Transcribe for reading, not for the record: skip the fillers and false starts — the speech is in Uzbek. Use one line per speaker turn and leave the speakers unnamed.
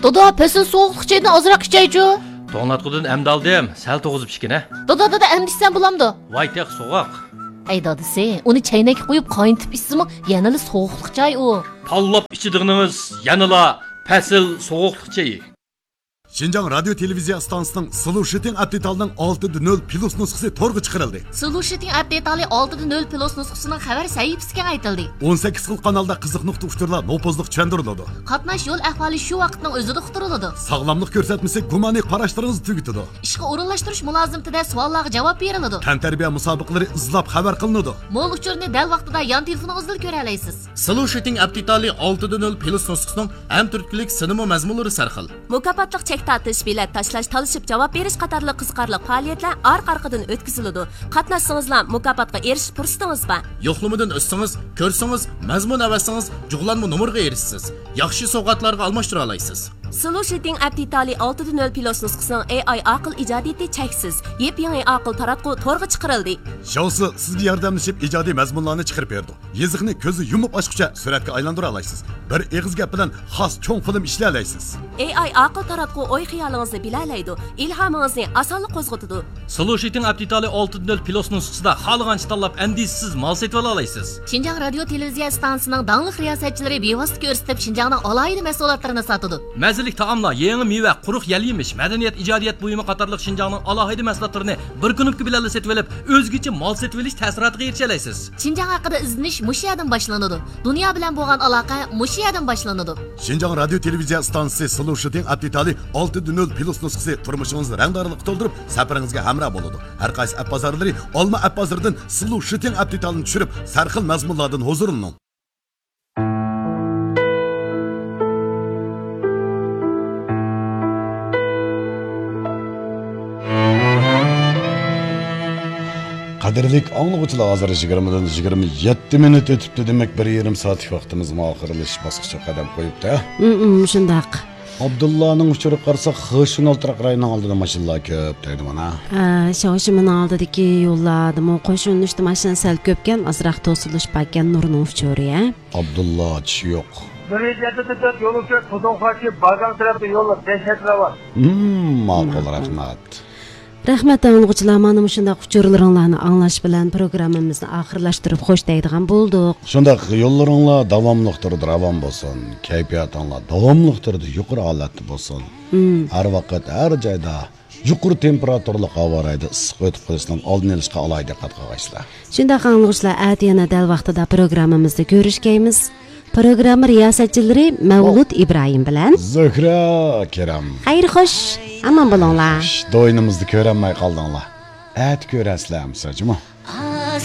Doda, pesin soğuqluq çayını azırak içeycu.
To'nglatqudan amdaldim, sal to'g'izib ichgina.
Doda, emdishsan bo'lamdi.
Voy teq so'g'oq.
Ey dadisi, uni chaynakka qo'yib qayntib ichsimi, yanali sovuqluq çay u.
Tanlab ichidig'ingiz yanala pasil so'g'uqliq chayi.
Şinjan Radyo Televiziya stansiyasining Solution Update'ning 6.0 plus nusxasi to'rga chiqarildi.
Solution Update'li 6.0 plus nusxasining xabar sahifasiga aytildi.
18 xil kanalda qiziq uchturlar nopozliq tushuntiriladi.
Qatnash yo'l ahvoli shu vaqtning o'zida uqtiriladi.
Sog'lomlik ko'rsatmasi gumoniy qarashlaringizni tugitadi.
Ishga o'rinlashtirish mulozimtida savollarga javob beriladi.
Tantarbiya musobaqalari izlab xabar qilinadi.
Mo'l uchurni dal vaqtida yon telefoningizda ko'ra olasiz.
Solution Update'li 6.0 plus nusxasining ham turklik sinema mazmunlari sarxil.
Mukofotliq chek tatish, bilet tashlash, talishib javob berish qatorli qiziqarli faoliyatlar orqa-orqadan o'tkaziladi. Qatnashsangizlar mukofotga erishish fursatingiz bor.
Yo'qlamadan o'tsangiz, ko'rsangiz, mazmun avasangiz, jug'lanma nomerga erishsiz. Yaxshi sovg'atlarga almashtira olasiz.
Solution Update'li 6.0 plus nusxasining AI aql ijodiyati cheksiz. Yep-yangi aql taratqu to'rga chiqarildi.
Shousi sizga yordamlashib ijodiy mazmunlarni chiqarib berdi. Yeziqni ko'zi yumib ochguncha suratga aylantira olasiz. Bir eg'iz gap bilan xos cho'ng film ishlay olasiz.
AI aql taratqu o'y xiyolingizni bilalaydi, ilhomingizni osonlik qo'zg'atadi.
Solution Update'li 6.0 plus nusxasida xohlagancha tanlab andisiz mal setib olasiz.
Xinjiang Radio Televiziya stansiyasining dangliq riyosatchilari bevosita ko'rsatib Xinjiangning alohida mahsulotlarini sotadi.
Mazalik taomlar, yangi meva, quruq yal-yemish, madaniyat, ijodiyat buyumi qatorliq Xinjiangning alohida mahsulotlarini bir kunlik bilan setib olib, o'zgacha mal setib olish ta'siriga erisha olasiz.
Xinjiang haqida izlanish mushu yerdan boshlanadi. Dunyo bilan bo'lgan aloqa mushu yerdan boshlanadi.
Xinjiang Radio Televiziya stansiyasi Solution Update'li 6.0 plus nusxasi turmushingizni rangdorlik to'ldirib, safaringizga hamroh bo'ladi. Har qaysi app bozorlari Olma app bozoridan Solution Update'ni tushirib, sarxil mazmunlardan huzurining. Qadrlik anlıqçılar hazır 20'dan 27 minut ötüptü demek 1,5 saatlik vaqtimiz oxirlash bosqichiga qadam qo'yibdi.
Shundaq.
Abdullahning uchuri qarsak, Xishin Oltiroq rayonining oldida mashinalar ko'p deydi mana.
Shoshimin oldidagi yo'lladim, qo'shun uchta mashina sal ko'pkan, azroq to'silish pakkan Nurning uchuri,
Abdullah tishi yo'q.
Birinchi yo'l uchun Qozonxo'rchi Bagan tarafda yo'llar dehshatlar bor.
Ma'qul, rahmat.
Rahmat anlıqçılar, mana shunday uchurlaringlarni anglash bilan programmamizni oxirlashtirib xo'sh deydigan bo'ldik.
Shunday yo'llaringlar davomliqdir, ravon bo'lsin. Kayfiyatinglar davomliqdir, yuqori holatda bo'lsin. Har vaqt, har joyda yuqori temperaturli havorayda issiq o'tib qolishdan oldin olishga alohida diqqat qilinglar.
Shunday anlıqçılar, yana dal vaqtida programmamizda ko'rishgaymiz. Programma riyosatchilari Mavlud Ibrohim bilan
Zuhra Karam.
Xayr xo'sh, aman bo'linglar.
Do'yinimizni ko'rolmay qoldinglar. At ko'rasizlarmi, sajmo?